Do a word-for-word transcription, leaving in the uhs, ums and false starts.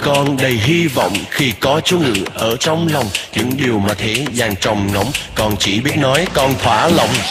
con đầy hy vọng khi có Chúa ngự ở trong lòng. Những điều mà thế gian trông ngóng, con chỉ biết nói con thỏa lòng.